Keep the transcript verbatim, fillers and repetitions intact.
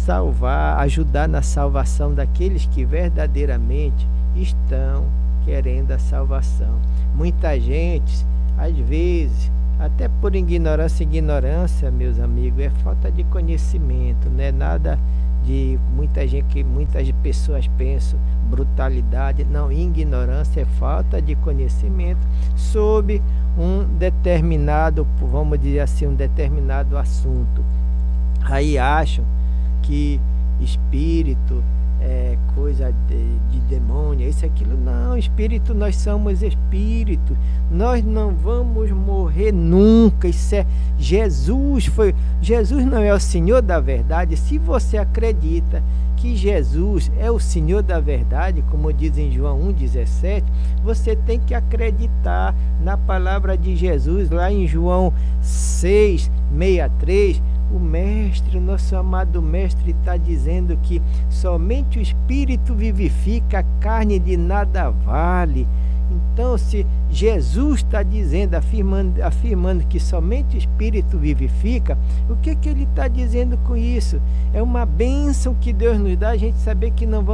salvar, ajudar na salvação daqueles que verdadeiramente estão querendo a salvação. Muita gente, às vezes, até por ignorância, ignorância, meus amigos, é falta de conhecimento, não é nada de muita gente, que muitas pessoas pensam brutalidade, não, ignorância é falta de conhecimento sobre um determinado, vamos dizer assim, um determinado assunto. Aí acham que espírito é coisa de, de demônio, isso, aquilo. Não, espírito, nós somos espírito, nós não vamos morrer nunca. Isso é Jesus, foi, Jesus não é o Senhor da verdade. Se você acredita que Jesus é o Senhor da verdade, como diz em João um, dezessete, você tem que acreditar na palavra de Jesus. Lá em João seis, sessenta e três, o mestre, o nosso amado mestre, está dizendo que somente o espírito vivifica, a carne de nada vale. Então, se Jesus está dizendo, afirmando, afirmando que somente o espírito vivifica, o que, que ele está dizendo com isso? É uma bênção que Deus nos dá, a gente saber que não vamos